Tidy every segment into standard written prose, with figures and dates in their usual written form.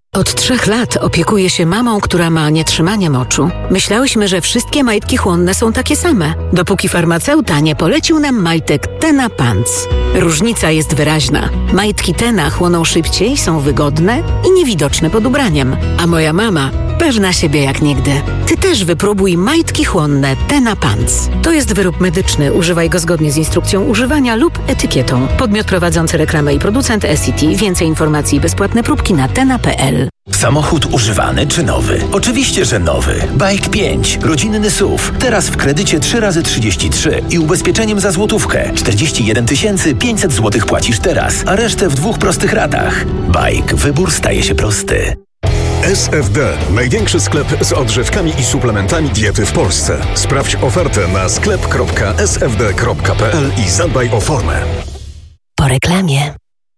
Od 3 lat opiekuję się mamą, która ma nietrzymanie moczu. Myślałyśmy, że wszystkie majtki chłonne są takie same, dopóki farmaceuta nie polecił nam majtek Tena Pants. Różnica jest wyraźna. Majtki Tena chłoną szybciej, są wygodne i niewidoczne pod ubraniem. A moja mama pewna siebie jak nigdy. Ty też wypróbuj majtki chłonne Tena Pants. To jest wyrób medyczny. Używaj go zgodnie z instrukcją używania lub etykietą. Podmiot prowadzący reklamę i producent SCT. Więcej informacji i bezpłatne próbki na tena.pl. Samochód używany czy nowy? Oczywiście, że nowy. Bike 5. Rodzinny SUV. Teraz w kredycie 3x33 i ubezpieczeniem za złotówkę. 41 500 zł płacisz teraz, a resztę w 2 prostych ratach. Bike. Wybór staje się prosty. SFD. Największy sklep z odżywkami i suplementami diety w Polsce. Sprawdź ofertę na sklep.sfd.pl i zadbaj o formę. Po reklamie.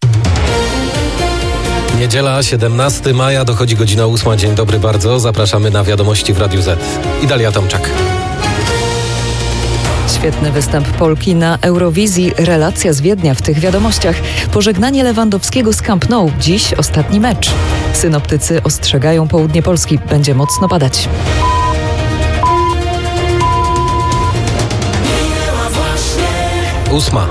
Niedziela, 17 maja, dochodzi godzina 8. Dzień dobry bardzo. Zapraszamy na Wiadomości w Radiu Z. I Dalia Tomczak. Świetny występ Polki na Eurowizji. Relacja z Wiednia w tych wiadomościach. Pożegnanie Lewandowskiego z Camp Nou. Dziś ostatni mecz. Synoptycy ostrzegają południe Polski. Będzie mocno padać. Ósma.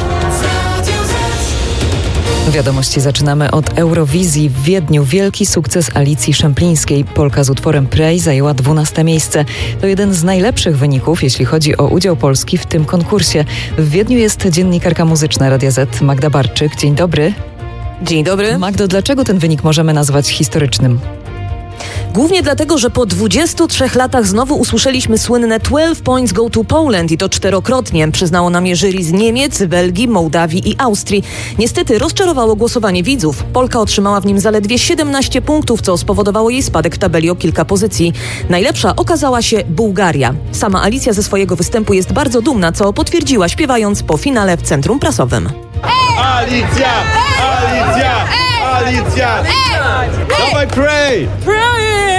Wiadomości zaczynamy od Eurowizji. W Wiedniu wielki sukces Alicji Szemplińskiej. Polka z utworem Pray zajęła 12 miejsce. To jeden z najlepszych wyników, jeśli chodzi o udział Polski w tym konkursie. W Wiedniu jest dziennikarka muzyczna Radia Z Magda Barczyk. Dzień dobry. Dzień dobry. Magdo, dlaczego ten wynik możemy nazwać historycznym? Głównie dlatego, że po 23 latach znowu usłyszeliśmy słynne 12 points go to Poland i to 4-krotnie. Przyznało nam je jury z Niemiec, Belgii, Mołdawii i Austrii. Niestety rozczarowało głosowanie widzów. Polka otrzymała w nim zaledwie 17 punktów, co spowodowało jej spadek w tabeli o kilka pozycji. Najlepsza okazała się Bułgaria. Sama Alicja ze swojego występu jest bardzo dumna, co potwierdziła śpiewając po finale w centrum prasowym. Alicja! Alicja! Alicja! Dawaj, pray!